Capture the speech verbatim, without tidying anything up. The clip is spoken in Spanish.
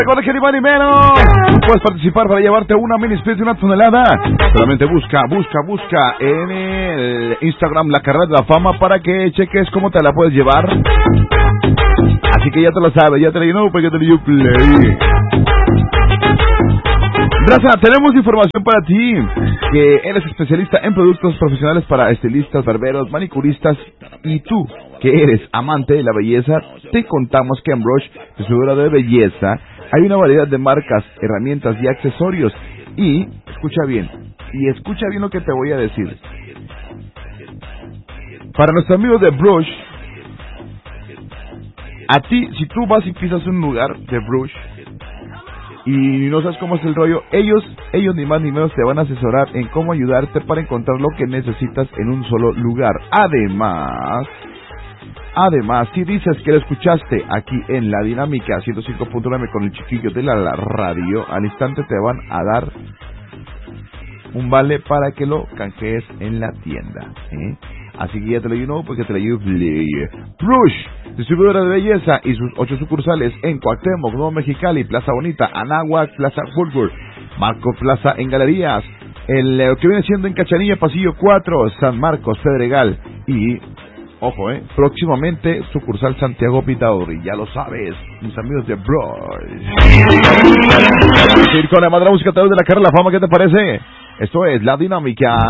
Recuerda que ni más ni menos tú puedes participar para llevarte una mini split de una tonelada. Solamente busca, busca, busca en el Instagram La Carrera de la Fama para que cheques cómo te la puedes llevar. Así que ya te lo sabes, ya te lo you know, porque ya te lo you play. Raza, tenemos información para ti, que eres especialista en productos profesionales para estilistas, barberos, manicuristas, y tú, que eres amante de la belleza, te contamos que en Brush, distribuidora de belleza, hay una variedad de marcas, herramientas y accesorios. Y, escucha bien, y escucha bien lo que te voy a decir. Para nuestros amigos de Brush, a ti, si tú vas y pisas un lugar de Brush y no sabes cómo es el rollo, ellos, ellos ni más ni menos te van a asesorar en cómo ayudarte para encontrar lo que necesitas en un solo lugar. Además, además, si dices que lo escuchaste aquí en La Dinámica ciento cinco punto nueve con el chiquillo de la, la radio, al instante te van a dar un vale para que lo canjees en la tienda, ¿eh? Así que ya te lo you know, porque te lo you play. Brush, distribuidora de belleza y sus ocho sucursales en Cuauhtémoc, Nuevo Mexicali, Plaza Bonita, Anáhuac, Plaza Fulgur, Marco Plaza en Galerías, el eh, que viene siendo en Cachanilla, Pasillo cuatro, San Marcos, Pedregal y, ojo, eh, próximamente sucursal Santiago Pitauri, ya lo sabes, mis amigos de Brush. Ir con la madre música a través de La Carrera de la Fama, ¿qué te parece? Esto es La Dinámica.